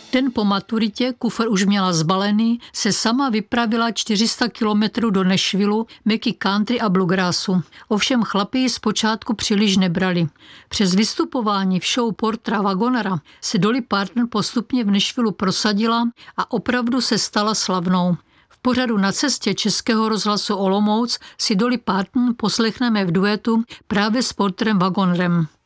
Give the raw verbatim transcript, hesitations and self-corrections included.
Den po maturitě, kufr už měla zbalený, se sama vypravila čtyři sta kilometrů do Nashvillu, meky country a bluegrassu. Ovšem chlapi ji zpočátku příliš nebrali. Přes vystupování v show Portera Wagonera se Dolly Parton postupně v Nashvillu prosadila a opravdu se stala slavnou. V pořadu Na cestě Českého rozhlasu Olomouc si Dolly Parton poslechneme v duetu právě s Porterem Wagonerem.